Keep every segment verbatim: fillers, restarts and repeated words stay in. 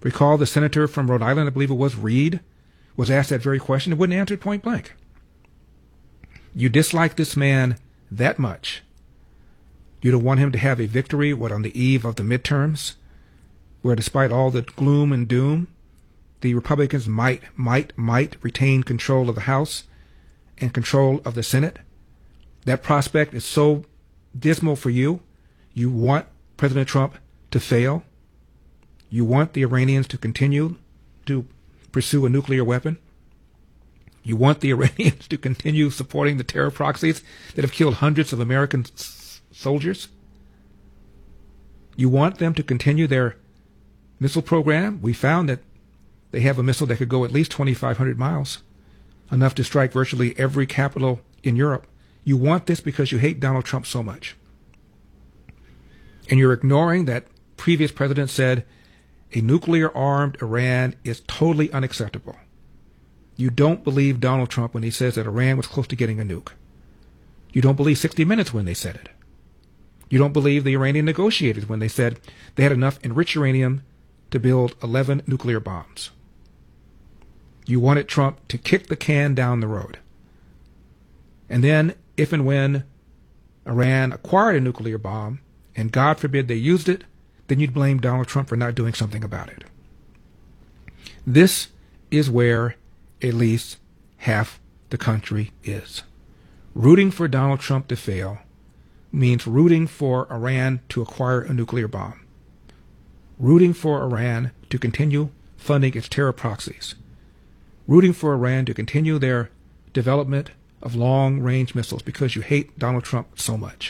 Recall the senator from Rhode Island, I believe it was, Reed, was asked that very question and wouldn't answer it point blank. You dislike this man that much. You don't want him to have a victory, what, on the eve of the midterms, where despite all the gloom and doom, the Republicans might, might, might retain control of the House and control of the Senate. That prospect is so dismal for you. You want President Trump to fail. You want the Iranians to continue to pursue a nuclear weapon. You want the Iranians to continue supporting the terror proxies that have killed hundreds of American s- soldiers. You want them to continue their missile program. We found that they have a missile that could go at least twenty-five hundred miles, enough to strike virtually every capital in Europe. You want this because you hate Donald Trump so much. And you're ignoring that previous president said a nuclear-armed Iran is totally unacceptable. You don't believe Donald Trump when he says that Iran was close to getting a nuke. You don't believe sixty minutes when they said it. You don't believe the Iranian negotiators when they said they had enough enriched uranium to build eleven nuclear bombs. You wanted Trump to kick the can down the road. And then, if and when Iran acquired a nuclear bomb, and God forbid they used it, then you'd blame Donald Trump for not doing something about it. This is where at least half the country is. Rooting for Donald Trump to fail means rooting for Iran to acquire a nuclear bomb. Rooting for Iran to continue funding its terror proxies. Rooting for Iran to continue their development of long-range missiles because you hate Donald Trump so much.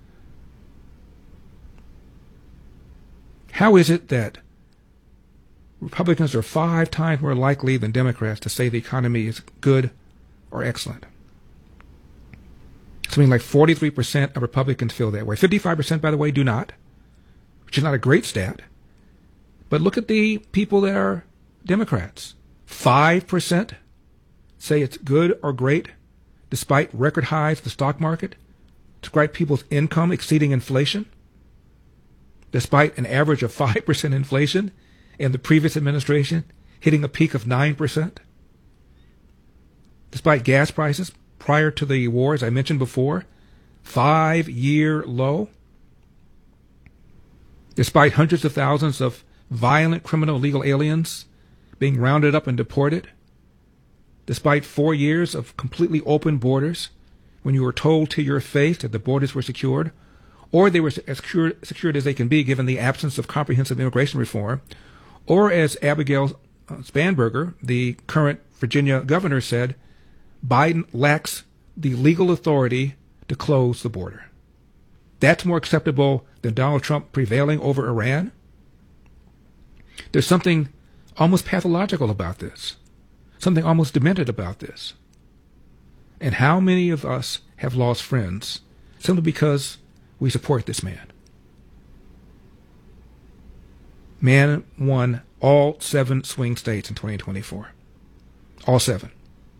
How is it that Republicans are five times more likely than Democrats to say the economy is good or excellent? Something like forty-three percent of Republicans feel that way. fifty-five percent, by the way, do not, which is not a great stat. But look at the people that are Democrats. five percent say it's good or great despite record highs of the stock market, despite people's income exceeding inflation, despite an average of five percent inflation in the previous administration hitting a peak of nine percent, despite gas prices prior to the war, as I mentioned before, five-year low, despite hundreds of thousands of violent criminal illegal aliens being rounded up and deported, despite four years of completely open borders when you were told to your face that the borders were secured, or they were as secure, secured as they can be given the absence of comprehensive immigration reform, or as Abigail Spanberger, the current Virginia governor, said, Biden lacks the legal authority to close the border. That's more acceptable than Donald Trump prevailing over Iran? There's something almost pathological about this, something almost demented about this. And how many of us have lost friends simply because we support this man? Man won all seven swing states in twenty twenty-four. All seven.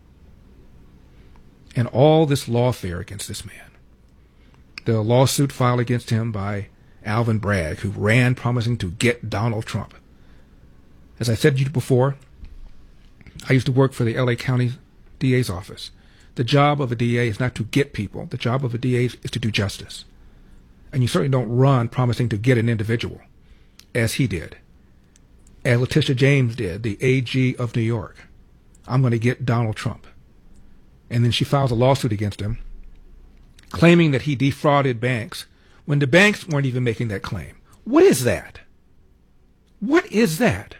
And all this lawfare against this man. The lawsuit filed against him by Alvin Bragg, who ran promising to get Donald Trump. As I said to you before, I used to work for the L A County D A's office. The job of a D A is not to get people. The job of a D A is to do justice. And you certainly don't run promising to get an individual, as he did, as Letitia James did, the A G of New York. I'm going to get Donald Trump. And then she files a lawsuit against him, claiming that he defrauded banks when the banks weren't even making that claim. What is that? What is that?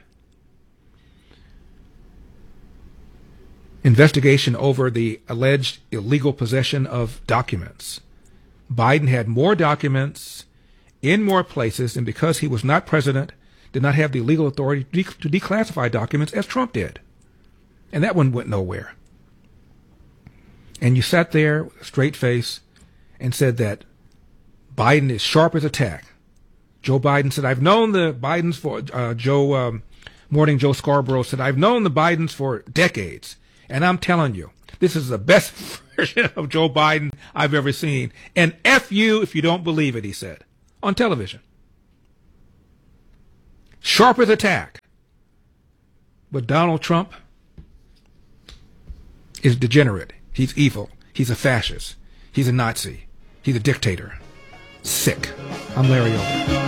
Investigation over the alleged illegal possession of documents. Biden had more documents in more places, and because he was not president, did not have the legal authority to, de- to declassify documents as Trump did. And that one went nowhere. And you sat there with a straight face and said that Biden is sharp as a tack. Joe Biden said, I've known the Bidens for, uh, Joe, um, Morning Joe Scarborough said, I've known the Bidens for decades. And I'm telling you, this is the best version of Joe Biden I've ever seen. And F you if you don't believe it, he said, on television. Sharp as a tack. But Donald Trump is degenerate. He's evil. He's a fascist. He's a Nazi. He's a dictator. Sick. I'm Larry Elder.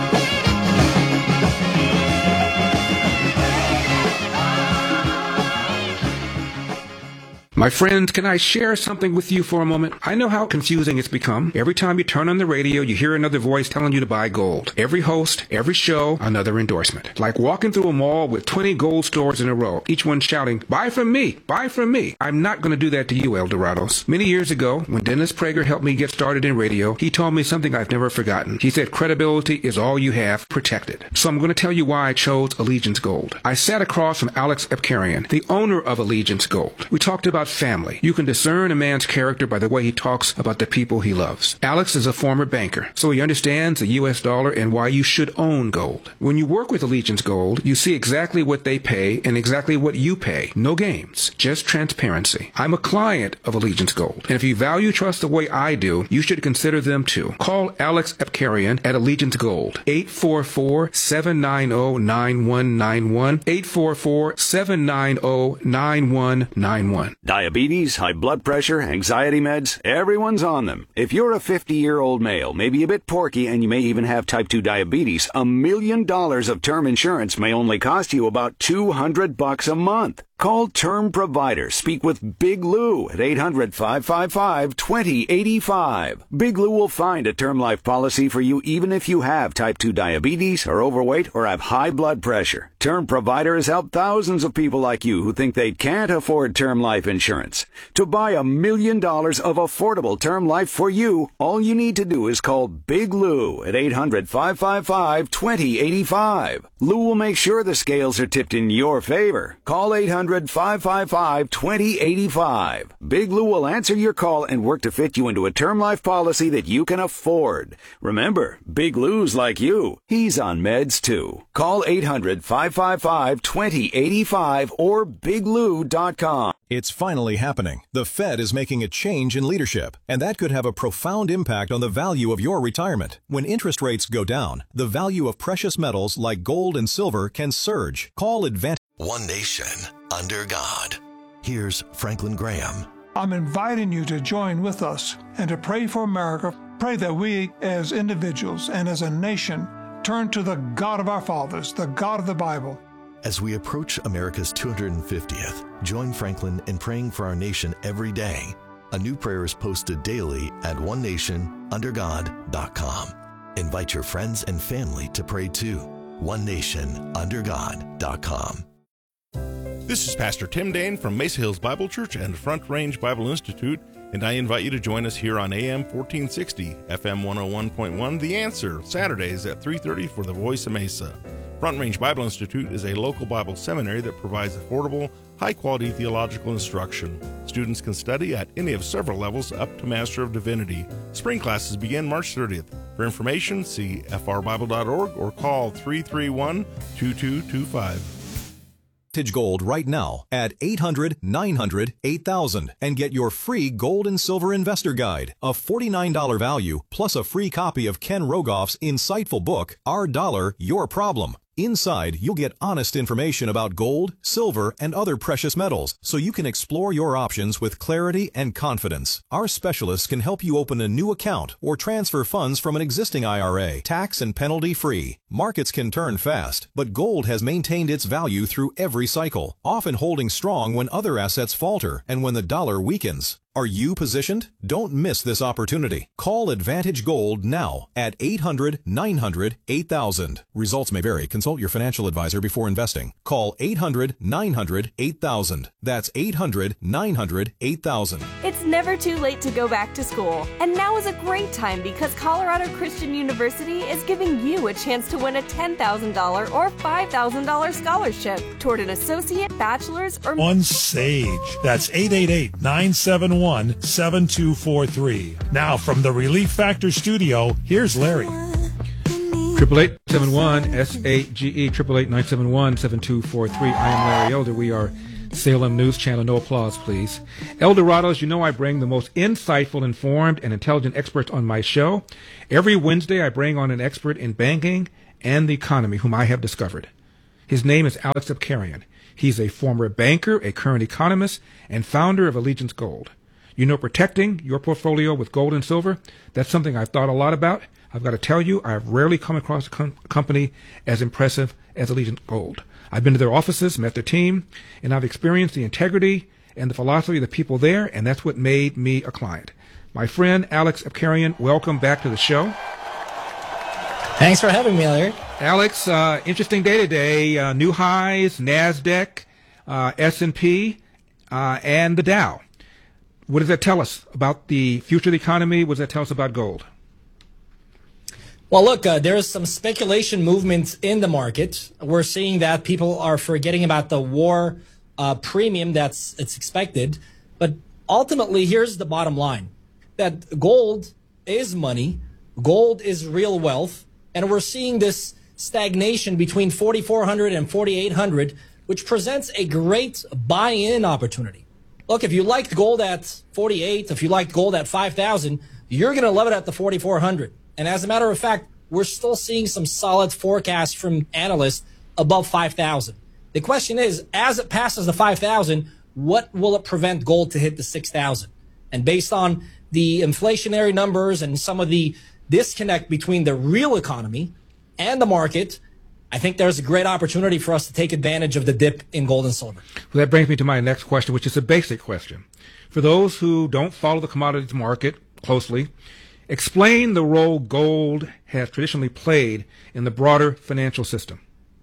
My friends, can I share something with you for a moment? I know how confusing it's become. Every time you turn on the radio, you hear another voice telling you to buy gold. Every host, every show, another endorsement. Like walking through a mall with twenty gold stores in a row, each one shouting, buy from me, buy from me. I'm not going to do that to you, Eldorados. Many years ago, when Dennis Prager helped me get started in radio, he told me something I've never forgotten. He said, credibility is all you have, protect it. So I'm going to tell you why I chose Allegiance Gold. I sat across from Alex Epkarian, the owner of Allegiance Gold. We talked about family. You can discern a man's character by the way he talks about the people he loves. Alex is a former banker, so he understands the U S dollar and why you should own gold. When you work with Allegiance Gold, you see exactly what they pay and exactly what you pay. No games, just transparency. I'm a client of Allegiance Gold, and if you value trust the way I do, you should consider them too. Call Alex Epkarian at Allegiance Gold, eight four four, seven nine zero, nine one nine one, eight four four, seven nine zero, nine one nine one. Diabetes, high blood pressure, anxiety meds, everyone's on them. If you're a fifty-year-old male, maybe a bit porky, and you may even have type two diabetes, a million dollars of term insurance may only cost you about two hundred bucks a month. Call Term Provider. Speak with Big Lou at eight hundred, five five five, two zero eight five. Big Lou will find a term life policy for you even if you have type two diabetes, are overweight, or have high blood pressure. Term Provider has helped thousands of people like you who think they can't afford term life insurance. To buy a million dollars of affordable term life for you, all you need to do is call Big Lou at eight hundred, five five five, two zero eight five. Lou will make sure the scales are tipped in your favor. Call eight hundred, five five five, two zero eight five. Big Lou will answer your call and work to fit you into a term life policy that you can afford. Remember, Big Lou's like you. He's on meds too. Call eight hundred, five five five, two zero eight five or big lou dot com. It's finally happening. The Fed is making a change in leadership, and that could have a profound impact on the value of your retirement. When interest rates go down, the value of precious metals like gold and silver can surge. Call Advantage. One nation under God. Here's Franklin Graham. I'm inviting you to join with us and to pray for America. Pray that we as individuals and as a nation turn to the God of our fathers, the God of the Bible. As we approach America's two hundred fiftieth, join Franklin in praying for our nation every day. A new prayer is posted daily at one nation under god dot com. Invite your friends and family to pray too. one nation under god dot com. This is Pastor Tim Dane from Mesa Hills Bible Church and Front Range Bible Institute, and I invite you to join us here on A M fourteen sixty, F M one oh one point one, The Answer, Saturdays at three thirty for the Voice of Mesa. Front Range Bible Institute is a local Bible seminary that provides affordable, high-quality theological instruction. Students can study at any of several levels up to Master of Divinity. Spring classes begin March thirtieth. For information, see f r bible dot org or call three three one, two two two five. Advantage Gold right now at eight hundred, nine hundred, eight thousand and get your free gold and silver investor guide, a forty-nine dollars value plus a free copy of Ken Rogoff's insightful book, Our Dollar, Your Problem. Inside, you'll get honest information about gold, silver, and other precious metals, so you can explore your options with clarity and confidence. Our specialists can help you open a new account or transfer funds from an existing I R A, tax and penalty free. Markets can turn fast, but gold has maintained its value through every cycle, often holding strong when other assets falter and when the dollar weakens. Are you positioned? Don't miss this opportunity. Call Advantage Gold now at eight hundred, nine hundred, eight thousand. Results may vary. Consult your financial advisor before investing. Call eight hundred, nine hundred, eight thousand. That's eight hundred, nine hundred, eight thousand. It's never too late to go back to school. And now is a great time because Colorado Christian University is giving you a chance to win a ten thousand dollars or five thousand dollars scholarship toward an associate, bachelor's, or... One SAGE. That's eight eight eight, nine seven one, seven two four three. Now from the Relief Factor studio, here's Larry. Triple eight seven one S A G E triple eight nine seven one seven two four three. I am Larry Elder. We are Salem News Channel. No applause, please. Eldorados, you know I bring the most insightful, informed, and intelligent experts on my show. Every Wednesday, I bring on an expert in banking and the economy, whom I have discovered. His name is Alex Abkarian. He's a former banker, a current economist, and founder of Allegiance Gold. You know, protecting your portfolio with gold and silver, that's something I've thought a lot about. I've got to tell you, I've rarely come across a com- company as impressive as Allegiance Gold. I've been to their offices, met their team, and I've experienced the integrity and the philosophy of the people there, and that's what made me a client. My friend Alex Abkarian, welcome back to the show. Thanks for having me, Larry. Alex, uh, interesting day today. Uh, new highs, NASDAQ, uh, S and P, uh, and the Dow. What does that tell us about the future of the economy? What does that tell us about gold? Well, look, uh, there's some speculation movements in the market. We're seeing that people are forgetting about the war uh, premium that's it's expected. But ultimately, here's the bottom line, that gold is money. Gold is real wealth. And we're seeing this stagnation between forty-four hundred and forty-eight hundred, which presents a great buy-in opportunity. Look, if you liked gold at forty-eight, if you liked gold at five thousand, you're going to love it at the forty-four hundred. And as a matter of fact, we're still seeing some solid forecasts from analysts above five thousand. The question is, as it passes the five thousand, what will it prevent gold to hit the six thousand? And based on the inflationary numbers and some of the disconnect between the real economy and the market, I think there's a great opportunity for us to take advantage of the dip in gold and silver. Well, that brings me to my next question, which is a basic question. For those who don't follow the commodities market closely, explain the role gold has traditionally played in the broader financial system.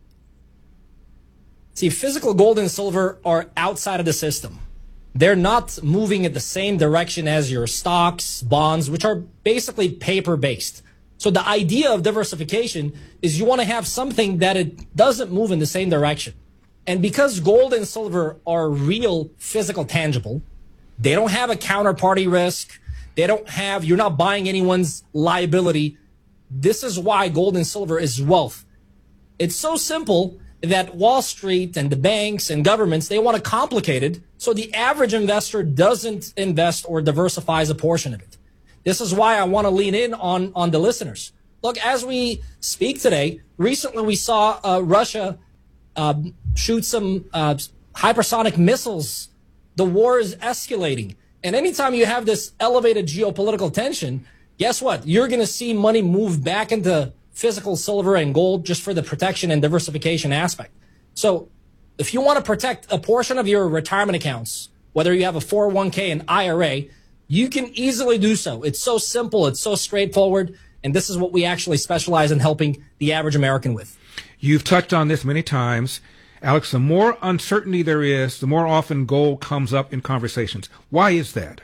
See, physical gold and silver are outside of the system. They're not moving in the same direction as your stocks, bonds, which are basically paper-based. So the idea of diversification is you want to have something that it doesn't move in the same direction. And because gold and silver are real, physical, tangible, they don't have a counterparty risk. They don't have, you're not buying anyone's liability. This is why gold and silver is wealth. It's so simple that Wall Street and the banks and governments, they want to complicate it so the average investor doesn't invest or diversifies a portion of it. This is why I want to lean in on, on the listeners. Look, as we speak today, recently we saw uh, Russia uh, shoot some uh, hypersonic missiles. The war is escalating. And anytime you have this elevated geopolitical tension, guess what? You're going to see money move back into physical silver and gold just for the protection and diversification aspect. So if you want to protect a portion of your retirement accounts, whether you have a four oh one k and I R A, you can easily do so. It's so simple. It's so straightforward. And this is what we actually specialize in helping the average American with. You've touched on this many times. Alex, the more uncertainty there is, the more often gold comes up in conversations. Why is that?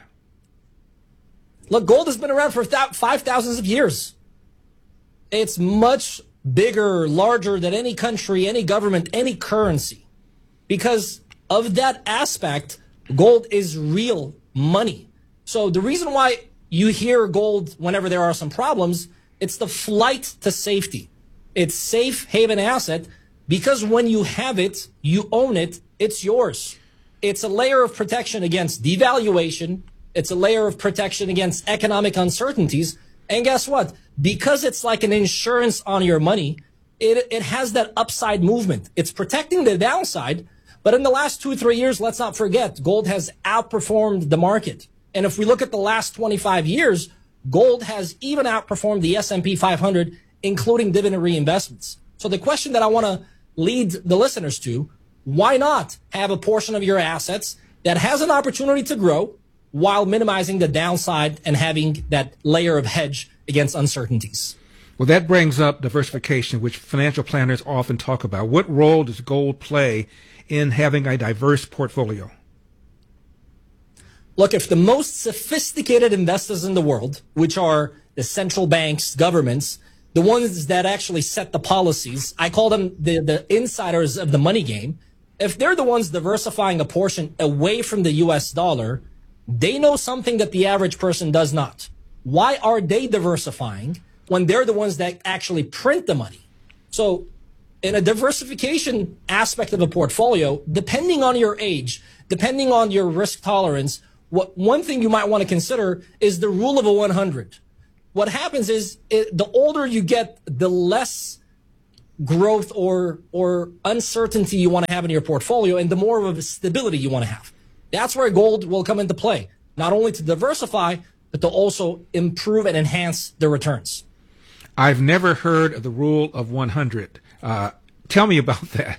Look, gold has been around for five thousands of years. It's much bigger, larger than any country, any government, any currency. Because of that aspect, gold is real money. So the reason why you hear gold whenever there are some problems, it's the flight to safety. It's safe haven asset because when you have it, you own it, it's yours. It's a layer of protection against devaluation. It's a layer of protection against economic uncertainties. And guess what? Because it's like an insurance on your money, it, it has that upside movement. It's protecting the downside. But in the last two, three years, let's not forget, gold has outperformed the market. And if we look at the last twenty-five years, gold has even outperformed the S and P five hundred, including dividend reinvestments. So the question that I want to lead the listeners to, why not have a portion of your assets that has an opportunity to grow while minimizing the downside and having that layer of hedge against uncertainties? Well, that brings up diversification, which financial planners often talk about. What role does gold play in having a diverse portfolio? Look, if the most sophisticated investors in the world, which are the central banks, governments, the ones that actually set the policies, I call them the, the insiders of the money game, if they're the ones diversifying a portion away from the U S dollar, they know something that the average person does not. Why are they diversifying when they're the ones that actually print the money? So in a diversification aspect of a portfolio, depending on your age, depending on your risk tolerance, what one thing you might want to consider is the rule of a one hundred. What happens is it, the older you get, the less growth or or uncertainty you want to have in your portfolio, and the more of a stability you want to have. That's where gold will come into play, not only to diversify, but to also improve and enhance the returns. I've never heard of the rule of one hundred. Uh, tell me about that.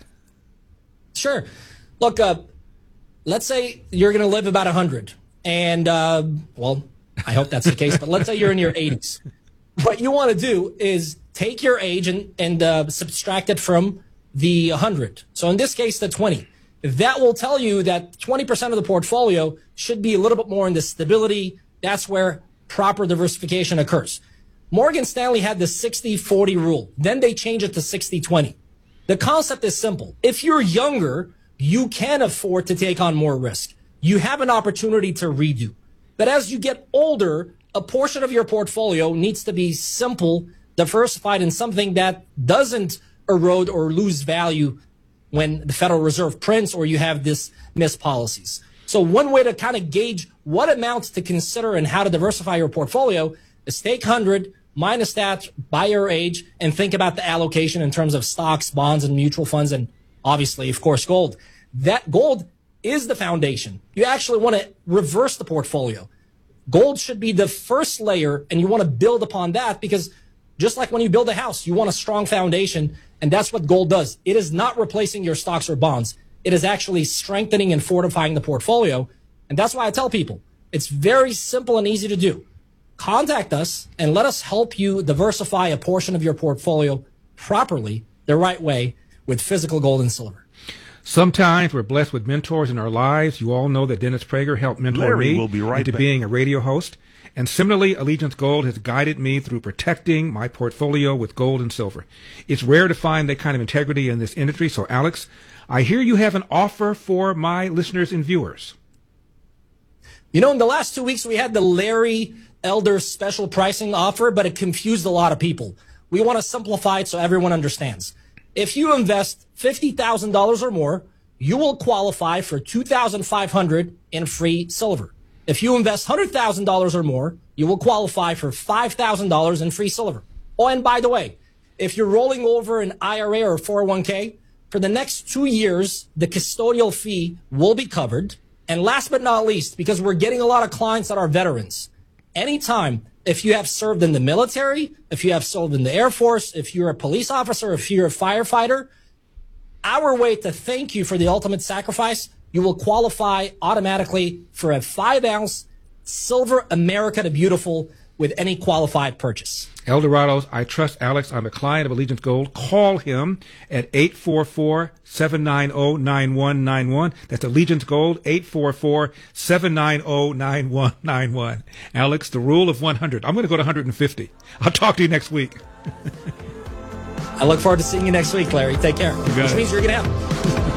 Sure. Look, uh, let's say you're going to live about one hundred. And, uh, well, I hope that's the case, but let's say you're in your eighties. What you want to do is take your age and, and uh, subtract it from the one hundred. So in this case, the twenty. That will tell you that twenty percent of the portfolio should be a little bit more into stability. That's where proper diversification occurs. Morgan Stanley had the sixty forty rule. Then they changed it to sixty twenty. The concept is simple. If you're younger, you can afford to take on more risk. You have an opportunity to redo. But as you get older, a portion of your portfolio needs to be simple, diversified in something that doesn't erode or lose value when the Federal Reserve prints or you have this missed policies. So one way to kind of gauge what amounts to consider and how to diversify your portfolio is take one hundred, minus that by your age, and think about the allocation in terms of stocks, bonds, and mutual funds, and obviously, of course, gold. That gold is the foundation. You actually want to reverse the portfolio. Gold should be the first layer, and you want to build upon that because just like when you build a house, you want a strong foundation, and that's what gold does. It is not replacing your stocks or bonds. It is actually strengthening and fortifying the portfolio, and that's why I tell people it's very simple and easy to do. Contact us and let us help you diversify a portion of your portfolio properly, the right way, with physical gold and silver. Sometimes we're blessed with mentors in our lives. You all know that Dennis Prager helped mentor Larry me will be right into back. being a radio host. And similarly, Allegiance Gold has guided me through protecting my portfolio with gold and silver. It's rare to find that kind of integrity in this industry. So, Alex, I hear you have an offer for my listeners and viewers. You know, in the last two weeks, we had the Larry Elder special pricing offer, but it confused a lot of people. We want to simplify it so everyone understands. If you invest fifty thousand dollars or more, you will qualify for two thousand five hundred dollars in free silver. If you invest one hundred thousand dollars or more, you will qualify for five thousand dollars in free silver. Oh, and by the way, if you're rolling over an I R A or a four oh one k, for the next two years, the custodial fee will be covered. And last but not least, because we're getting a lot of clients that are veterans, anytime, if you have served in the military, if you have served in the Air Force, if you're a police officer, if you're a firefighter, our way to thank you for the ultimate sacrifice, you will qualify automatically for a five ounce silver America the Beautiful with any qualified purchase. Eldorados, I trust Alex. I'm a client of Allegiance Gold. Call him at eight four four, seven nine zero, nine one nine one. That's Allegiance Gold, eight four four, seven nine zero, nine one nine one. Alex, the rule of one hundred. I'm going to go to one hundred fifty. I'll talk to you next week. I look forward to seeing you next week, Larry. Take care. Which it. means you're going to have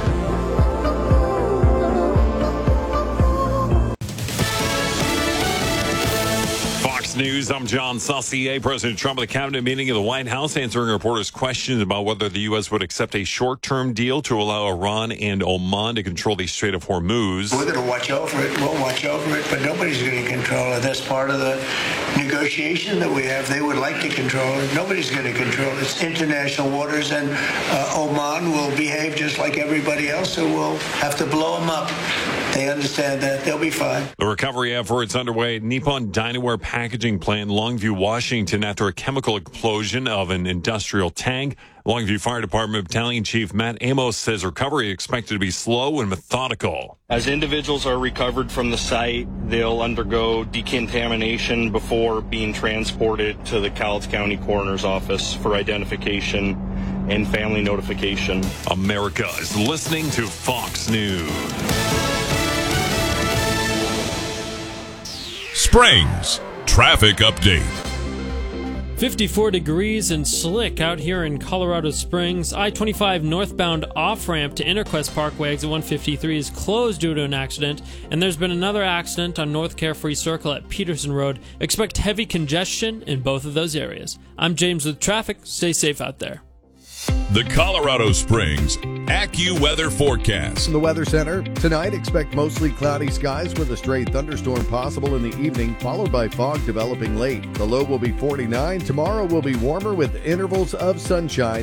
News. I'm John Saucier. President Trump at the cabinet meeting at the White House answering reporters' questions about whether the U S would accept a short-term deal to allow Iran and Oman to control the Strait of Hormuz. We're going to watch over it. We'll watch over it, but nobody's going to control it. That's part of the negotiation that we have. They would like to control it. Nobody's going to control it. It's international waters, and uh, Oman will behave just like everybody else, so we'll have to blow them up. They understand that. They'll be fine. The recovery efforts underway at Nippon Dinaware Packaging Plant in Longview, Washington, after a chemical explosion of an industrial tank. Longview Fire Department Battalion Chief Matt Amos says recovery is expected to be slow and methodical. As individuals are recovered from the site, they'll undergo decontamination before being transported to the Cowlitz County Coroner's Office for identification and family notification. America is listening to Fox News. Springs traffic update. fifty-four degrees and slick out here in Colorado Springs. I twenty-five northbound off-ramp to Interquest Parkway exit one fifty-three is closed due to an accident, and there's been another accident on North Carefree Circle at Peterson Road. Expect heavy congestion in both of those areas. I'm James with traffic. Stay safe out there. The Colorado Springs AccuWeather forecast. From the Weather Center, tonight expect mostly cloudy skies with a stray thunderstorm possible in the evening, followed by fog developing late. The low will be forty-nine. Tomorrow will be warmer with intervals of sunshine.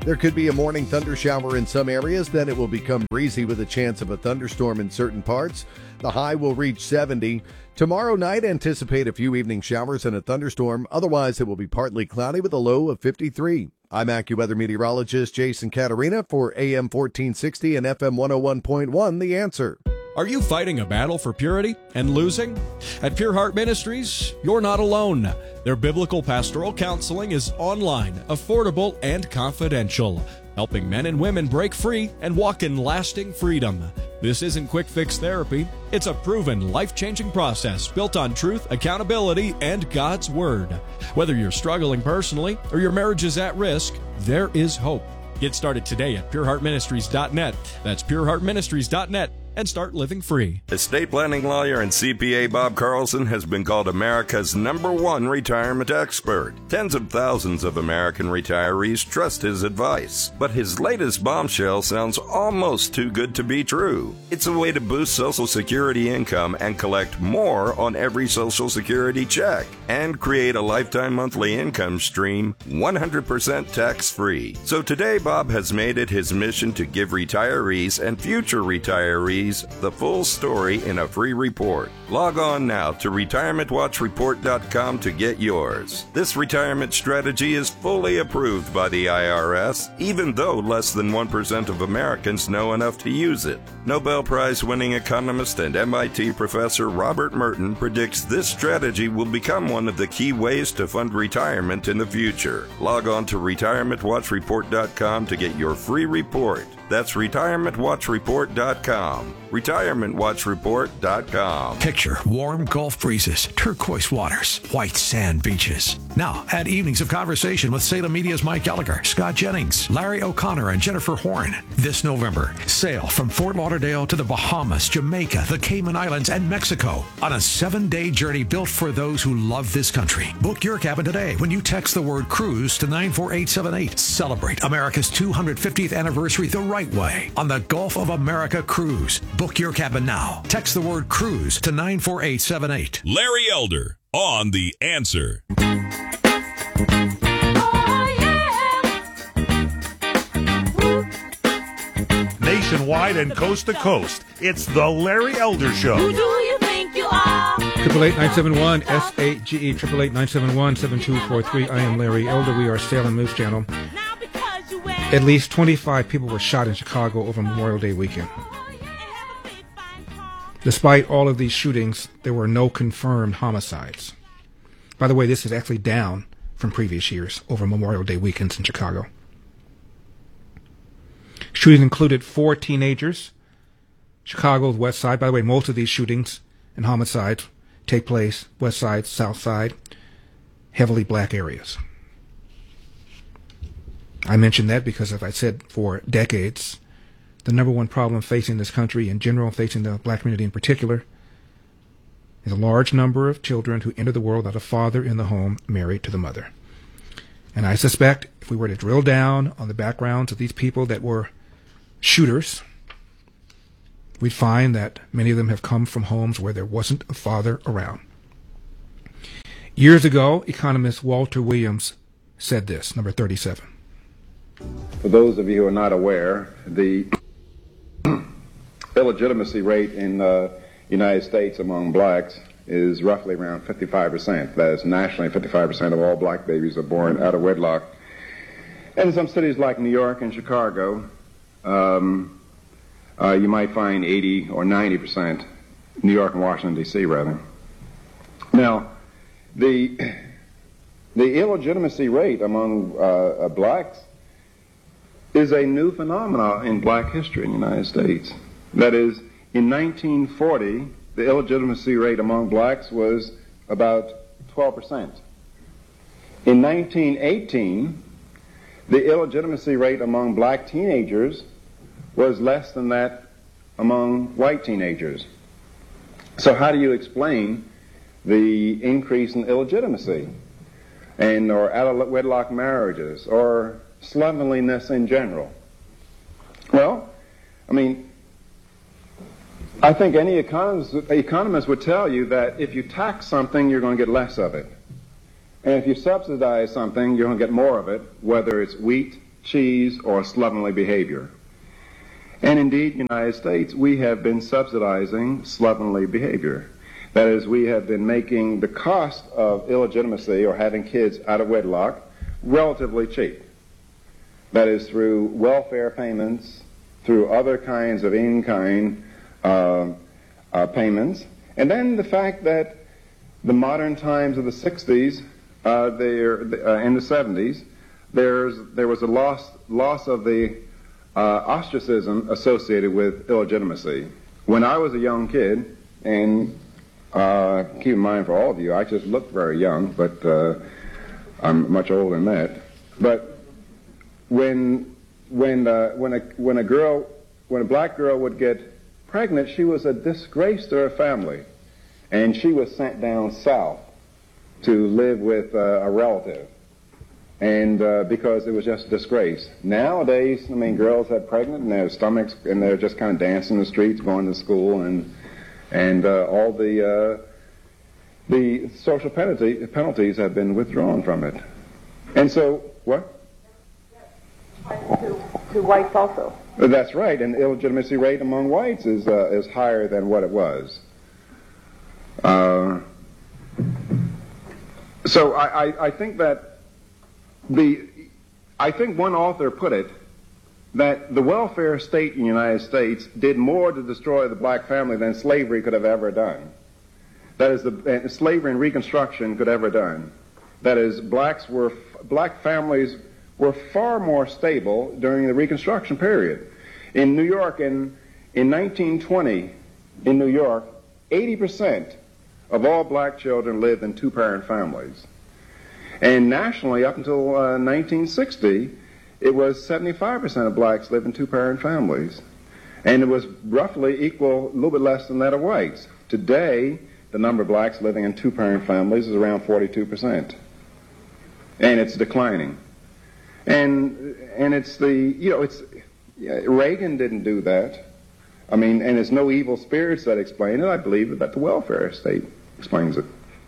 There could be a morning thunder shower in some areas, then it will become breezy with a chance of a thunderstorm in certain parts. The high will reach seventy. Tomorrow night, anticipate a few evening showers and a thunderstorm. Otherwise, it will be partly cloudy with a low of fifty-three. I'm AccuWeather meteorologist Jason Caterina for A M fourteen sixty and F M one oh one point one, The Answer. Are you fighting a battle for purity and losing? At Pure Heart Ministries, you're not alone. Their biblical pastoral counseling is online, affordable, and confidential, helping men and women break free and walk in lasting freedom. This isn't quick fix therapy. It's a proven, life-changing process built on truth, accountability, and God's Word. Whether you're struggling personally or your marriage is at risk, there is hope. Get started today at pure heart ministries dot net. That's pure heart ministries dot net. And start living free. Estate planning lawyer and C P A Bob Carlson has been called America's number one retirement expert. Tens of thousands of American retirees trust his advice, but his latest bombshell sounds almost too good to be true. It's a way to boost Social Security income and collect more on every Social Security check and create a lifetime monthly income stream one hundred percent tax-free. So today, Bob has made it his mission to give retirees and future retirees the full story in a free report. Log on now to retirement watch report dot com to get yours. This retirement strategy is fully approved by the I R S, even though less than one percent of Americans know enough to use it. Nobel Prize-winning economist and M I T professor Robert Merton predicts this strategy will become one of the key ways to fund retirement in the future. Log on to retirement watch report dot com to get your free report. That's retirement watch report dot com. retirement watch report dot com. Picture warm Gulf breezes, turquoise waters, white sand beaches. Now, add evenings of conversation with Salem Media's Mike Gallagher, Scott Jennings, Larry O'Connor, and Jennifer Horn. This November, sail from Fort Lauderdale to the Bahamas, Jamaica, the Cayman Islands, and Mexico on a seven-day journey built for those who love this country. Book your cabin today when you text the word cruise to nine four eight seven eight. Celebrate America's two hundred fiftieth anniversary the right way on the Gulf of America Cruise. Book your cabin now. Text the word cruise to nine four eight seven eight. Larry Elder on The Answer. Nationwide and coast to coast, it's the Larry Elder Show. Who do you think you are? Triple eight nine seven one S eight G E triple eight nine seven one seven two four three. I am Larry Elder. We are Salem News Channel. At least twenty-five people were shot in Chicago over Memorial Day weekend. Despite all of these shootings, there were no confirmed homicides. By the way, this is actually down from previous years over Memorial Day weekends in Chicago. Shootings included four teenagers. Chicago's West Side. By the way, most of these shootings and homicides take place West Side, South Side, heavily black areas. I mention that because, as I said, for decades, the number one problem facing this country in general, facing the black community in particular, is a large number of children who enter the world without a father in the home married to the mother. And I suspect if we were to drill down on the backgrounds of these people that were shooters, we'd find that many of them have come from homes where there wasn't a father around. Years ago, economist Walter Williams said this, number thirty-seven. For those of you who are not aware, the illegitimacy rate in the United States among blacks is roughly around fifty-five percent. That is, nationally, fifty-five percent of all black babies are born out of wedlock. And in some cities like New York and Chicago, um, uh, you might find eighty or ninety percent, New York and Washington, D C rather. Now, the, the illegitimacy rate among uh, uh, blacks is a new phenomenon in black history in the United States. That is, in nineteen forty, the illegitimacy rate among blacks was about twelve percent. In nineteen eighteen, the illegitimacy rate among black teenagers was less than that among white teenagers. So how do you explain the increase in illegitimacy and or out-of-wedlock marriages or slovenliness in general? Well, I mean, I think any economist, economist would tell you that if you tax something, you're going to get less of it. And if you subsidize something, you're going to get more of it, whether it's wheat, cheese, or slovenly behavior. And indeed, in the United States, we have been subsidizing slovenly behavior. That is, we have been making the cost of illegitimacy or having kids out of wedlock relatively cheap. That is, through welfare payments, through other kinds of in-kind uh, uh, payments, and then the fact that the modern times of the sixties, uh, there, uh, in the seventies, there's, there was a loss, loss of the uh, ostracism associated with illegitimacy. When I was a young kid, and uh, keep in mind for all of you, I just look very young, but uh, I'm much older than that. But when when uh, when a when a girl when a black girl would get pregnant, she was a disgrace to her family, and she was sent down south to live with uh, a relative, and uh, because it was just a disgrace. Nowadays, I mean, girls get pregnant and their stomachs, and they're just kind of dancing in the streets, going to school, and and uh, all the uh, the social penalty, penalties have been withdrawn from it. And so, what? To, to whites also. That's right, and the illegitimacy rate among whites is uh, is higher than what it was. Uh, so I, I, I think that the I think one author put it that the welfare state in the United States did more to destroy the black family than slavery could have ever done. That is, the uh, slavery and Reconstruction could ever done. That is, blacks were black families were far more stable during the Reconstruction period. In New York, in, in nineteen twenty, in New York, eighty percent of all black children lived in two-parent families. And nationally, up until uh, nineteen sixty, it was seventy-five percent of blacks lived in two-parent families. And it was roughly equal, a little bit less than that of whites. Today, the number of blacks living in two-parent families is around forty-two percent. And it's declining. And and it's the, you know, it's, Reagan didn't do that. I mean, and it's no evil spirits that explain it. I believe that the welfare state explains it.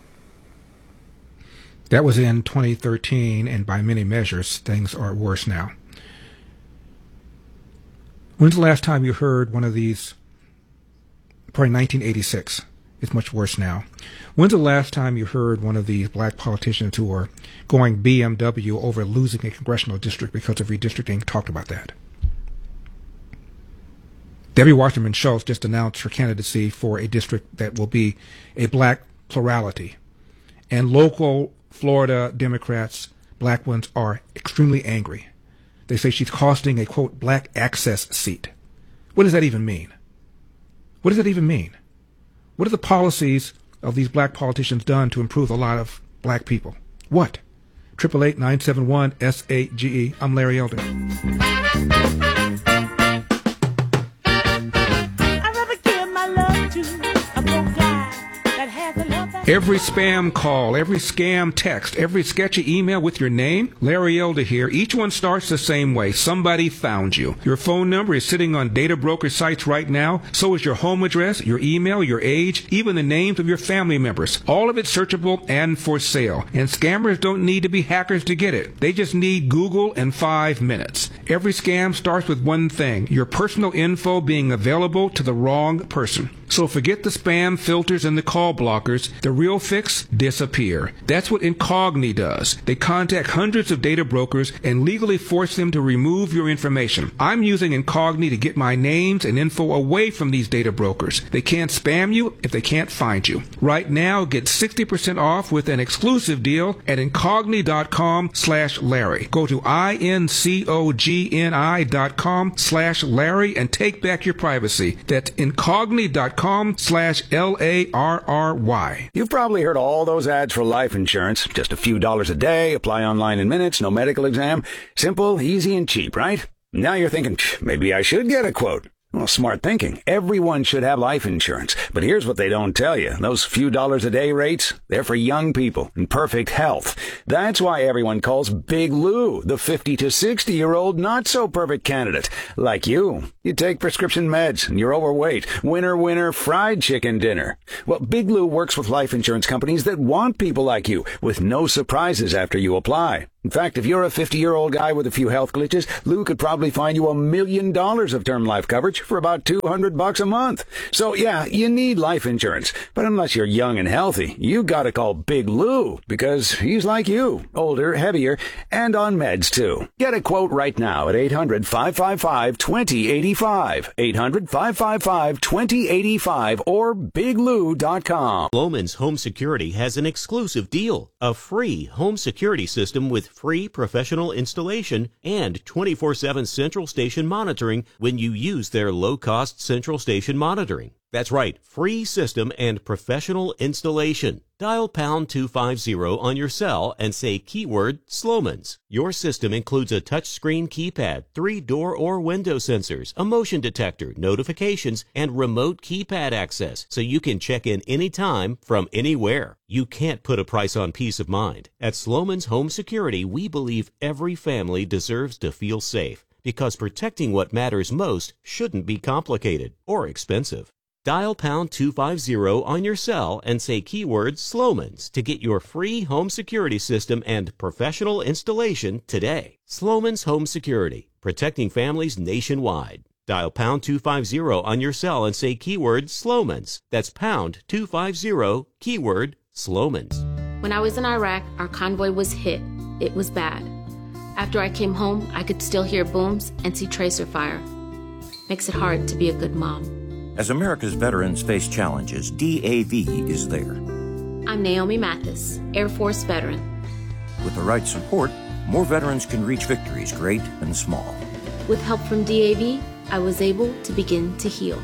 That was in twenty thirteen, and by many measures, things are worse now. When's the last time you heard one of these? Probably nineteen eighty-six. It's much worse now. When's the last time you heard one of these black politicians who are going B M W over losing a congressional district because of redistricting talked about that? Debbie Wasserman Schultz just announced her candidacy for a district that will be a black plurality. And local Florida Democrats, black ones, are extremely angry. They say she's costing a, quote, black access seat. What does that even mean? What does that even mean? What are the policies of these black politicians done to improve the lot of black people? What? eight eight eight, nine seven one, S A G E. I'm Larry Elder. Every spam call, every scam text, every sketchy email with your name, Larry Elder here, each one starts the same way. Somebody found you. Your phone number is sitting on data broker sites right now. So is your home address, your email, your age, even the names of your family members. All of it searchable and for sale. And scammers don't need to be hackers to get it. They just need Google and five minutes. Every scam starts with one thing, your personal info being available to the wrong person. So forget the spam filters and the call blockers. The real fix? Disappear. That's what Incogni does. They contact hundreds of data brokers and legally force them to remove your information. I'm using Incogni to get my names and info away from these data brokers. They can't spam you if they can't find you. Right now, get sixty percent off with an exclusive deal at Incogni.com slash Larry. Go to I-N-C-O-G-N-I dot com slash Larry and take back your privacy. That's Incogni.com slash L A R R Y. You've probably heard all those ads for life insurance. Just a few dollars a day, apply online in minutes, no medical exam. Simple, easy, and cheap, right? Now you're thinking, maybe I should get a quote. Well, smart thinking. Everyone should have life insurance. But here's what they don't tell you. Those few dollars a day rates, they're for young people in perfect health. That's why everyone calls Big Lou the fifty to sixty year old not so perfect candidate. Like you. You take prescription meds and you're overweight. Winner, winner, fried chicken dinner. Well, Big Lou works with life insurance companies that want people like you with no surprises after you apply. In fact, if you're a fifty-year-old guy with a few health glitches, Lou could probably find you a million dollars of term life coverage for about two hundred bucks a month. So yeah, you need life insurance. But unless you're young and healthy, you gotta call Big Lou, because he's like you, older, heavier, and on meds too. Get a quote right now at eight hundred, five five five, two zero eight five, eight hundred, five five five, two zero eight five, or big lou dot com. Sloman's Home Security has an exclusive deal, a free home security system with free professional installation and twenty-four seven central station monitoring when you use their low-cost central station monitoring. That's right, free system and professional installation. Dial pound two fifty on your cell and say keyword Sloman's. Your system includes a touchscreen keypad, three door or window sensors, a motion detector, notifications, and remote keypad access, so you can check in anytime from anywhere. You can't put a price on peace of mind. At Sloman's Home Security, we believe every family deserves to feel safe, because protecting what matters most shouldn't be complicated or expensive. Dial pound two fifty on your cell and say keyword Sloman's to get your free home security system and professional installation today. Sloman's Home Security, protecting families nationwide. Dial pound two fifty on your cell and say keyword Sloman's. That's pound two fifty, keyword Sloman's. When I was in Iraq, our convoy was hit. It was bad. After I came home, I could still hear booms and see tracer fire. Makes it hard to be a good mom. As America's veterans face challenges, D A V is there. I'm Naomi Mathis, Air Force veteran. With the right support, more veterans can reach victories, great and small. With help from D A V, I was able to begin to heal.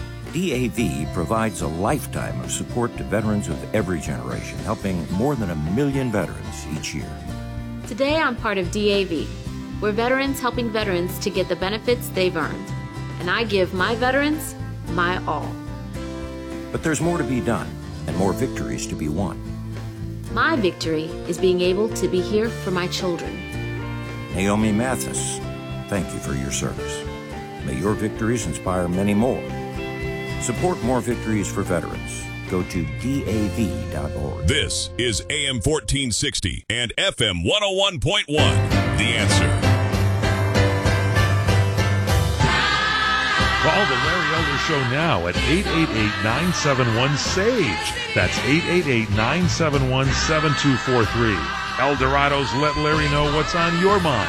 D A V provides a lifetime of support to veterans of every generation, helping more than a million veterans each year. Today, I'm part of D A V. We're veterans helping veterans to get the benefits they've earned. And I give my veterans my all. But there's more to be done and more victories to be won. My victory is being able to be here for my children. Naomi Mathis, thank you for your service. May your victories inspire many more. Support more victories for veterans. Go to D A V dot org. This is A M fourteen sixty and F M one oh one point one. The Answer. Call the Larry Elder Show now at eight eight eight, nine seven one, S A G E. That's eight eight eight, nine seven one, seven two four three. Eldorado's Let Larry Know What's on Your Mind.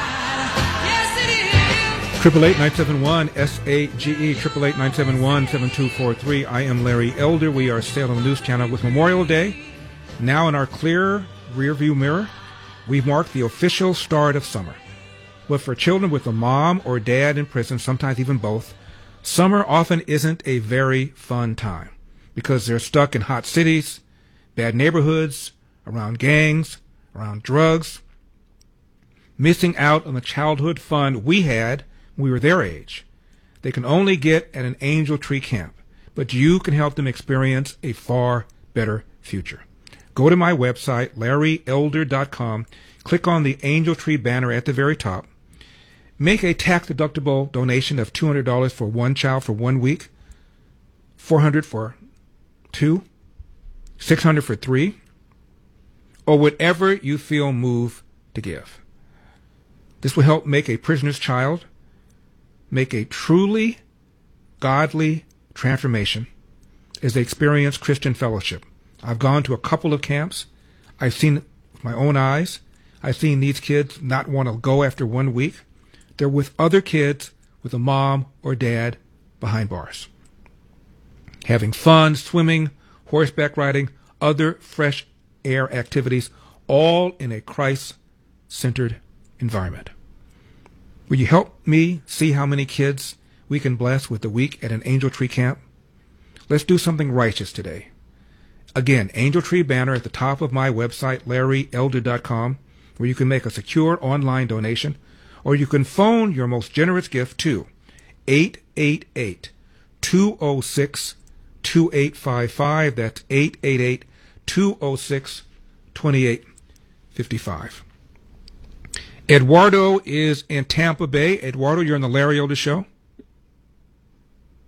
Triple eight nine seven one S A G E, triple eight nine seven one seven two four three. I am Larry Elder. We are Salem News Channel with Memorial Day now in our clear rearview mirror. We've marked the official start of summer. But for children with a mom or dad in prison, sometimes even both, summer often isn't a very fun time because they're stuck in hot cities, bad neighborhoods, around gangs, around drugs, missing out on the childhood fun we had when we were their age. They can only get at an Angel Tree camp, but you can help them experience a far better future. Go to my website, larry elder dot com, click on the Angel Tree banner at the very top, make a tax-deductible donation of two hundred dollars for one child for one week, four hundred dollars for two, six hundred dollars for three, or whatever you feel moved to give. This will help make a prisoner's child make a truly godly transformation as they experience Christian fellowship. I've gone to a couple of camps. I've seen it with my own eyes. I've seen these kids not want to go after one week. They're with other kids with a mom or dad behind bars, having fun, swimming, horseback riding, other fresh air activities, all in a Christ-centered environment. Will you help me see how many kids we can bless with the week at an Angel Tree camp? Let's do something righteous today. Again, Angel Tree banner at the top of my website, larry elder dot com, where you can make a secure online donation, or you can phone your most generous gift to eight eight eight, two oh six, two eight five five. That's eight eight eight, two oh six, two eight five five. Eduardo is in Tampa Bay. Eduardo, you're on the Larry Elder Show.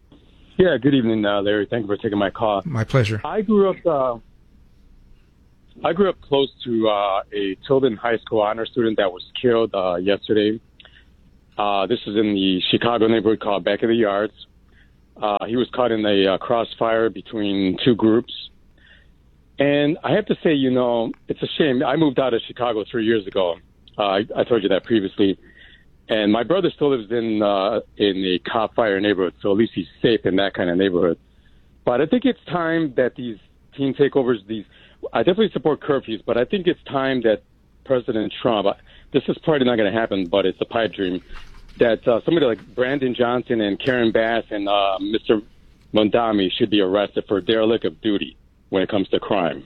Yeah, good evening, uh, Larry. Thank you for taking my call. My pleasure. I grew up. Uh, I grew up close to uh, a Tilden High School honor student that was killed uh, yesterday. Uh, this is in the Chicago neighborhood called Back of the Yards. Uh, he was caught in a uh, crossfire between two groups. And I have to say, you know, it's a shame. I moved out of Chicago three years ago. Uh, I, I told you that previously. And my brother still lives in uh, in a cop fire neighborhood, so at least he's safe in that kind of neighborhood. But I think it's time that these teen takeovers, these I definitely support curfews, but I think it's time that President Trump, this is probably not going to happen, but it's a pipe dream, that uh, somebody like Brandon Johnson and Karen Bass and uh, Mister Mondami should be arrested for derelict of duty when it comes to crime.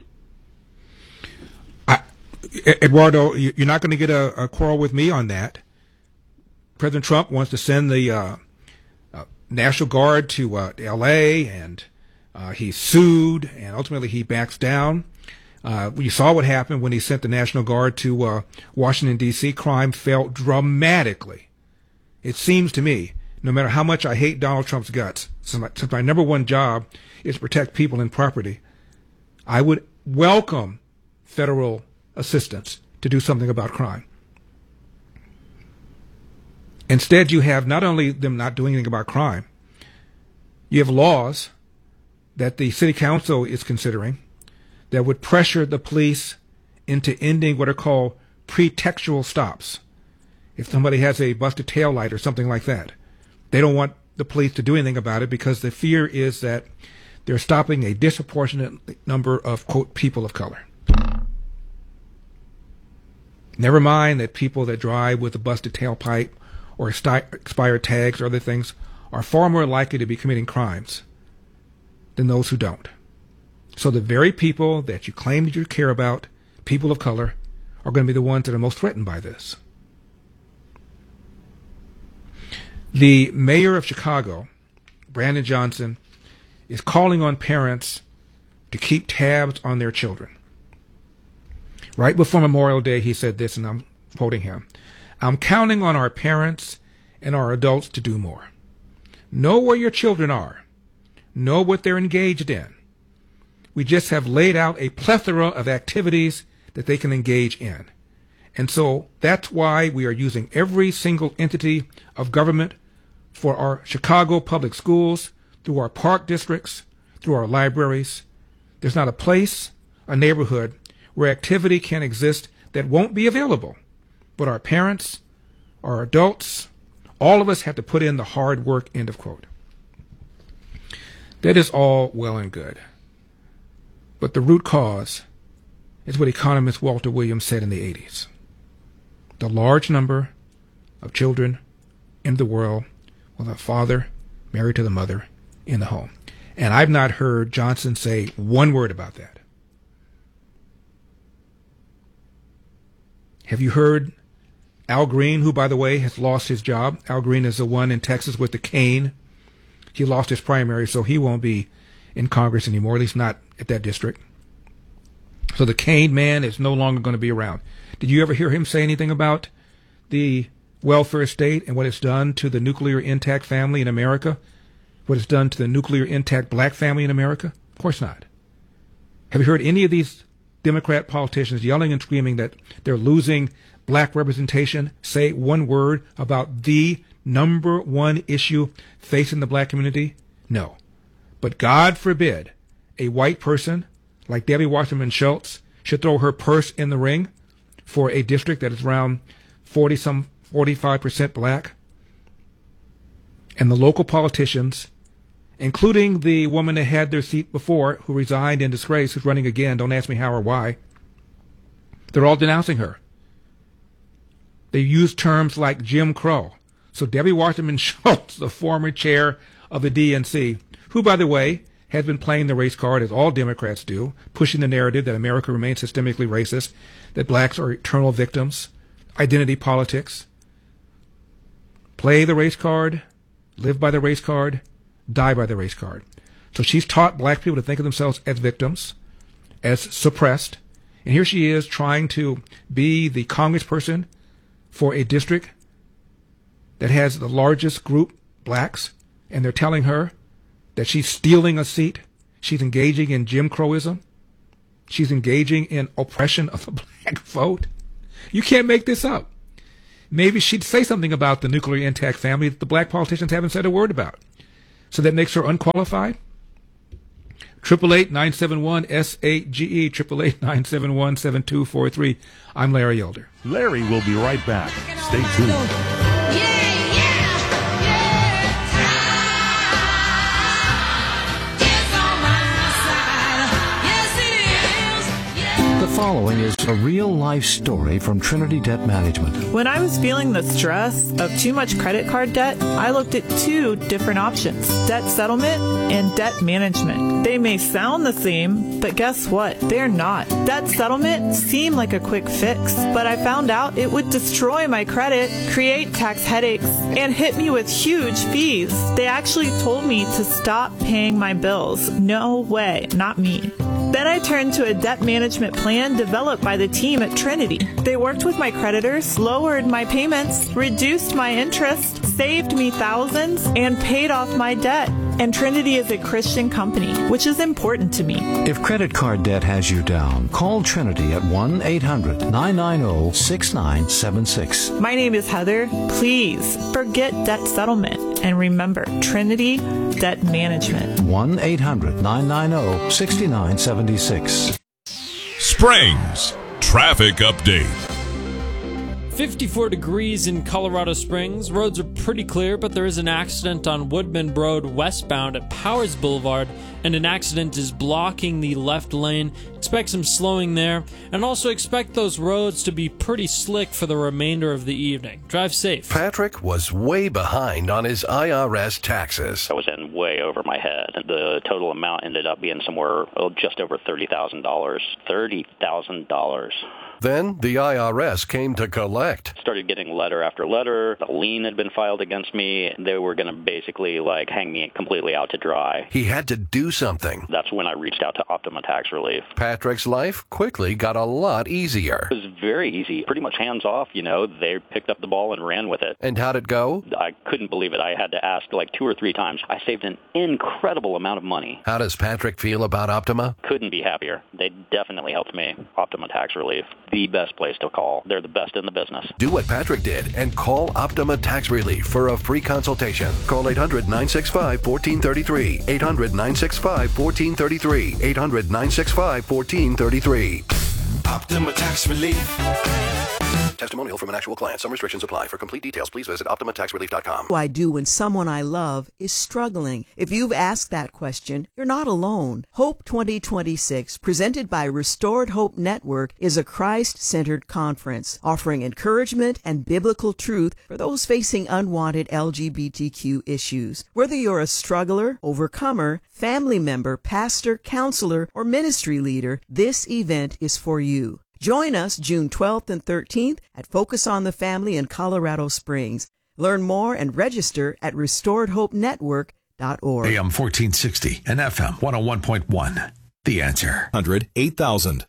I, Eduardo, you're not going to get a, a quarrel with me on that. President Trump wants to send the uh, uh, National Guard to uh, L A, and uh, he's sued, and ultimately he backs down. Uh, you saw what happened when he sent the National Guard to uh, Washington, D C Crime fell dramatically. It seems to me, no matter how much I hate Donald Trump's guts, since my, since my number one job is to protect people and property, I would welcome federal assistance to do something about crime. Instead, you have not only them not doing anything about crime, you have laws that the city council is considering that would pressure the police into ending what are called pretextual stops. If somebody has a busted tail light or something like that, they don't want the police to do anything about it because the fear is that they're stopping a disproportionate number of, quote, people of color. Never mind that people that drive with a busted tailpipe or expired tags or other things are far more likely to be committing crimes than those who don't. So the very people that you claim that you care about, people of color, are going to be the ones that are most threatened by this. The mayor of Chicago, Brandon Johnson, is calling on parents to keep tabs on their children. Right before Memorial Day, he said this, and I'm quoting him. I'm counting on our parents and our adults to do more. Know where your children are. Know what they're engaged in. We just have laid out a plethora of activities that they can engage in. And so that's why we are using every single entity of government for our Chicago public schools, through our park districts, through our libraries. There's not a place, a neighborhood, where activity can exist that won't be available. But our parents, our adults, all of us have to put in the hard work, end of quote. That is all well and good. But the root cause is what economist Walter Williams said in the eighties. The large number of children in the world with a father married to the mother in the home. And I've not heard Johnson say one word about that. Have you heard Al Green, who, by the way, has lost his job? Al Green is the one in Texas with the cane. He lost his primary, so he won't be in Congress anymore, at least not at that district. So the cane man is no longer going to be around. Did you ever hear him say anything about the welfare state and what it's done to the nuclear intact family in America? What it's done to the nuclear intact black family in America? Of course not. Have you heard any of these Democrat politicians yelling and screaming that they're losing black representation say one word about the number one issue facing the black community? No. But God forbid a white person like Debbie Wasserman Schultz should throw her purse in the ring for a district that is around forty some forty-five percent black. And the local politicians, including the woman that had their seat before, who resigned in disgrace, who's running again, don't ask me how or why, they're all denouncing her. They use terms like Jim Crow. So Debbie Wasserman Schultz, the former chair of the D N C, who, by the way, has been playing the race card, as all Democrats do, pushing the narrative that America remains systemically racist, that blacks are eternal victims, identity politics. Play the race card, live by the race card, die by the race card. So she's taught black people to think of themselves as victims, as suppressed, and here she is trying to be the congressperson for a district that has the largest group, blacks, and they're telling her that she's stealing a seat, she's engaging in Jim Crowism. she's engaging in oppression of the black vote. You can't make this up. Maybe she'd say something about the nuclear intact family that the black politicians haven't said a word about. So that makes her unqualified? Triple eight nine seven one S eight G E, triple eight nine seven one seven two four three. I'm Larry Elder. Larry will be right back. Stay tuned. The following is a real-life story from Trinity Debt Management. When I was feeling the stress of too much credit card debt, I looked at two different options, debt settlement and debt management. They may sound the same, but guess what? They're not. Debt settlement seemed like a quick fix, but I found out it would destroy my credit, create tax headaches, and hit me with huge fees. They actually told me to stop paying my bills. No way, not me. Then I turned to a debt management plan developed by the team at Trinity. They worked with my creditors, lowered my payments, reduced my interest, saved me thousands, and paid off my debt. And Trinity is a Christian company, which is important to me. If credit card debt has you down, call Trinity at one eight hundred nine nine zero six nine seven six. My name is Heather. Please forget debt settlement and remember Trinity Debt Management. one eight hundred nine nine zero six nine seven six. Springs Traffic Update. fifty-four degrees in Colorado Springs. Roads are pretty clear, but there is an accident on Woodman Road westbound at Powers Boulevard, and an accident is blocking the left lane. Expect some slowing there, and also expect those roads to be pretty slick for the remainder of the evening. Drive safe. Patrick was way behind on his I R S taxes. I was in way over my head. The total amount ended up being somewhere oh, just over thirty thousand dollars. thirty thousand dollars. Then the I R S came to collect. Started getting letter after letter. A lien had been filed against me. They were going to basically like hang me completely out to dry. He had to do something. That's when I reached out to Optima Tax Relief. Patrick's life quickly got a lot easier. It was very easy. Pretty much hands off, you know. They picked up the ball and ran with it. And how'd it go? I couldn't believe it. I had to ask like two or three times. I saved an incredible amount of money. How does Patrick feel about Optima? Couldn't be happier. They definitely helped me. Optima Tax Relief. The best place to call. They're the best in the business. Do what Patrick did and call Optima Tax Relief for a free consultation. Call eight hundred nine six five one four three three. eight hundred nine six five one four three three. eight hundred nine six five one four three three. Optima Tax Relief. Testimonial from an actual client. Some restrictions apply. For complete details, please visit optima tax relief dot com. What do I do when someone I love is struggling? If you've asked that question, you're not alone. Hope twenty twenty-six, presented by Restored Hope Network, is a Christ-centered conference offering encouragement and biblical truth for those facing unwanted L G B T Q issues. Whether you're a struggler, overcomer, family member, pastor, counselor, or ministry leader, this event is for you. Join us June twelfth and thirteenth at Focus on the Family in Colorado Springs. Learn more and register at restored hope network dot org. A M fourteen sixty and F M one oh one point one. The Answer. one hundred eight thousand.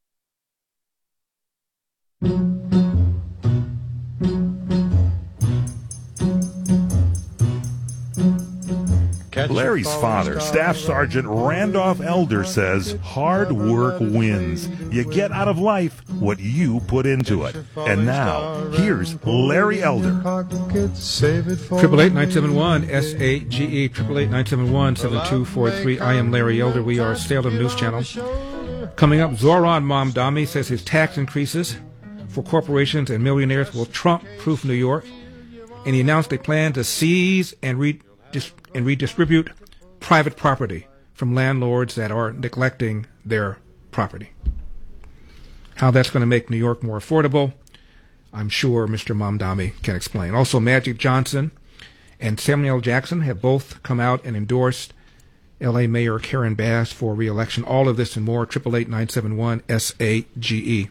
Larry's father, Staff Sergeant Randolph Elder, says hard work wins. You get out of life what you put into it. And now, here's Larry Elder. Triple eight nine seven one S A G E, triple eight nine seven one seven two four three. I am Larry Elder. We are Salem News Channel. Coming up, Zoran Mamdani says his tax increases for corporations and millionaires will trump-proof New York, and he announced a plan to seize and re- dis- and redistribute private property from landlords that are neglecting their property. How that's going to make New York more affordable, I'm sure Mister Mamdani can explain. Also, Magic Johnson and Samuel Jackson have both come out and endorsed L A Mayor Karen Bass for re-election. All of this and more, triple eight nine seven one S A G E.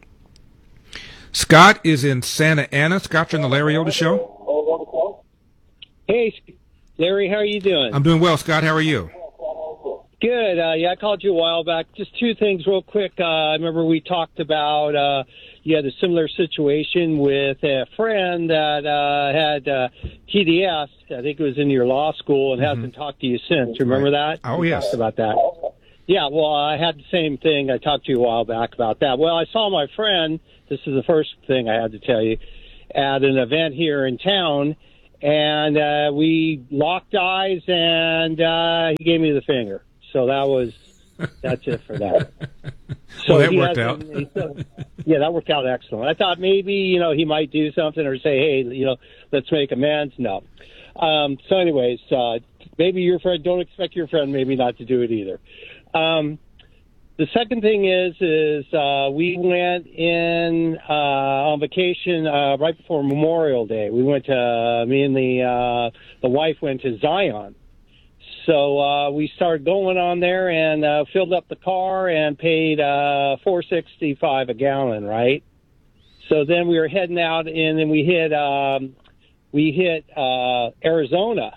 Scott is in Santa Ana. Scott, you're on the Larry Elder Show. Hey, Larry, how are you doing? I'm doing well, Scott. How are you? Good. Uh, yeah, I called you a while back. Just two things real quick. Uh, I remember we talked about uh, you had a similar situation with a friend that uh, had uh, T D S. I think it was in your law school and mm-hmm. hasn't talked to you since. Remember right. that? Oh, we yes. talked about that. Yeah, well, I had the same thing. I talked to you a while back about that. Well, I saw my friend, this is the first thing I had to tell you, at an event here in town, and uh, we locked eyes, and uh, he gave me the finger. So that was, that's it for that. So well, that worked out. He said, yeah, that worked out excellent. I thought maybe, you know, he might do something or say, hey, you know, let's make amends. No. Um, so anyways, uh, maybe your friend, don't expect your friend maybe not to do it either. Um, the second thing is, is uh, we went in uh, on vacation uh, right before Memorial Day. We went to, uh, me and the, uh, the wife went to Zion. So uh, we started going on there and uh, filled up the car and paid uh, four sixty-five a gallon, right? So then we were heading out, and then we hit um, we hit uh, Arizona,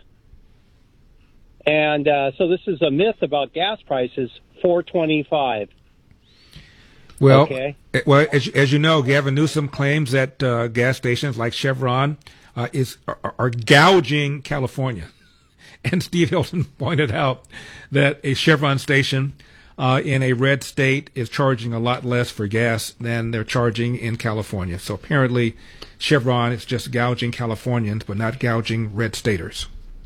and uh, so this is a myth about gas prices: four twenty-five. Well, okay. well, as, as you know, Gavin Newsom claims that uh, gas stations like Chevron uh, is are, are gouging California. And Steve Hilton pointed out that a Chevron station uh, in a red state is charging a lot less for gas than they're charging in California. So apparently Chevron is just gouging Californians, but not gouging red staters.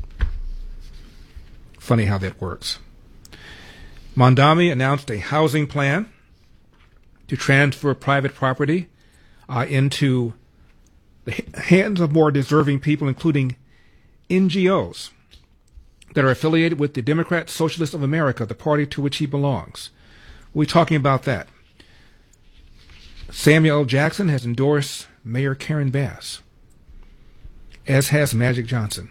Funny how that works. Mondami announced a housing plan to transfer private property uh, into the hands of more deserving people, including N G Os that are affiliated with the Democrat Socialists of America, the party to which he belongs. We're talking about that. Samuel L. Jackson has endorsed Mayor Karen Bass, as has Magic Johnson.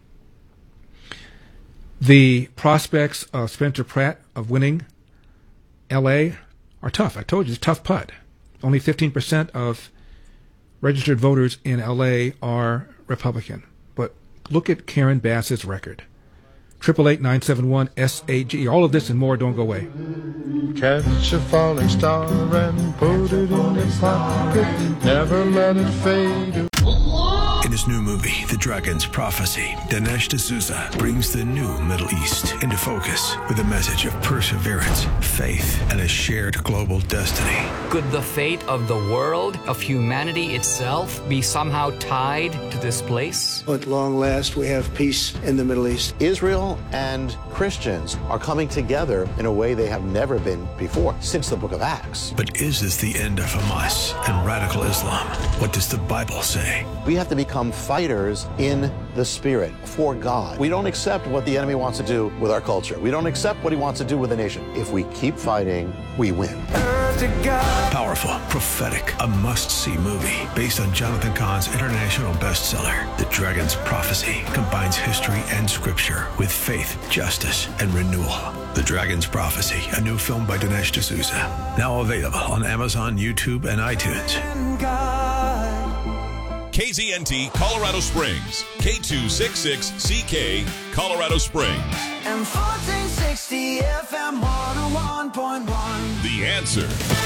The prospects of Spencer Pratt of winning L A are tough. I told you, it's a tough putt. Only fifteen percent of registered voters in L A are Republican. But look at Karen Bass's record. Triple eight nine seven one S A G. All of this and more. Don't go away. Catch a falling star and put it in your pocket. Never let it fade. In his new movie, The Dragon's Prophecy, Dinesh D'Souza brings the new Middle East into focus with a message of perseverance, faith, and a shared global destiny. Could the fate of the world, of humanity itself, be somehow tied to this place? At long last, we have peace in the Middle East. Israel and Christians are coming together in a way they have never been before, since the book of Acts. But is this the end of Hamas and radical Islam? What does the Bible say? We have to become fighters in the spirit for God. We don't accept what the enemy wants to do with our culture. We don't accept what he wants to do with the nation. If we keep fighting, we win. Powerful, prophetic, a must-see movie based on Jonathan Cahn's international bestseller. The Dragon's Prophecy combines history and scripture with faith, justice, and renewal. The Dragon's Prophecy, a new film by Dinesh D'Souza. Now available on Amazon, YouTube, and iTunes. K Z N T Colorado Springs, K two sixty-six C K, Colorado Springs. And fourteen sixty F M one oh one point one. The Answer.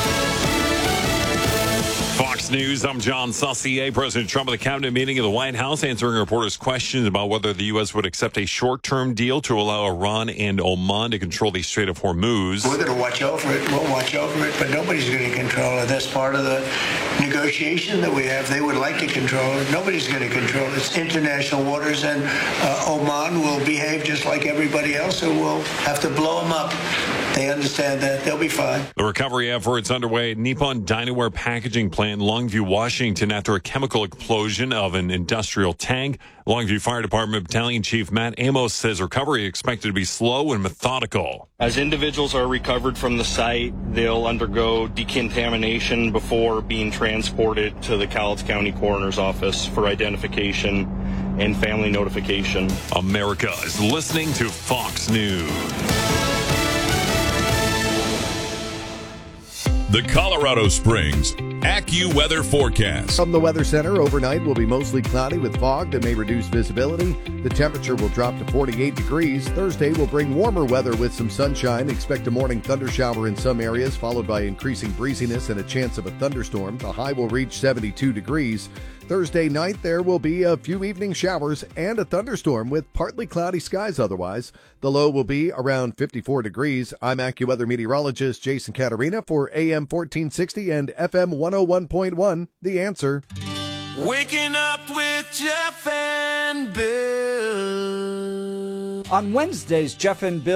Fox News, I'm John Saucier. President Trump at the cabinet meeting at the White House answering reporters' questions about whether the U S would accept a short-term deal to allow Iran and Oman to control the Strait of Hormuz. We're going to watch over it. We'll watch over it, but nobody's going to control it. That's part of the negotiation that we have. They would like to control it. Nobody's going to control it. It's international waters, and uh, Oman will behave just like everybody else, so we'll have to blow them up. They understand that. They'll be fine. The recovery efforts underway at Nippon Dinaware Packaging Plant in Longview, Washington, after a chemical explosion of an industrial tank. Longview Fire Department Battalion Chief Matt Amos says recovery is expected to be slow and methodical. As individuals are recovered from the site, they'll undergo decontamination before being transported to the Cowlitz County Coroner's Office for identification and family notification. America is listening to Fox News. The Colorado Springs AccuWeather forecast. From the Weather Center, overnight will be mostly cloudy with fog that may reduce visibility. The temperature will drop to forty-eight degrees. Thursday will bring warmer weather with some sunshine. Expect a morning thunder shower in some areas, followed by increasing breeziness and a chance of a thunderstorm. The high will reach seventy-two degrees. Thursday night, there will be a few evening showers and a thunderstorm with partly cloudy skies otherwise. The low will be around fifty-four degrees. I'm AccuWeather meteorologist Jason Caterina for A M fourteen sixty and F M one oh one point one, The Answer. Waking up with Jeff and Bill. On Wednesdays, Jeff and Bill